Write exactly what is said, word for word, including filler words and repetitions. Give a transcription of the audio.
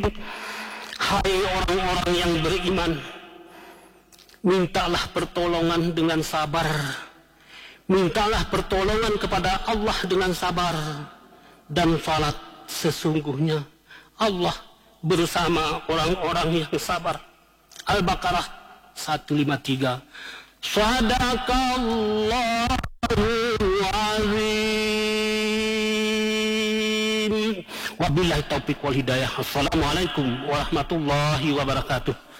Hai orang-orang yang beriman, mintalah pertolongan dengan sabar. Mintalah pertolongan kepada Allah dengan sabar dan salat. Sesungguhnya Allah bersama orang-orang yang sabar. Al-Baqarah seratus lima puluh tiga. Shadaqallahul azim. Wabillahi taufiq wal hidayah. Assalamualaikum warahmatullahi wabarakatuh.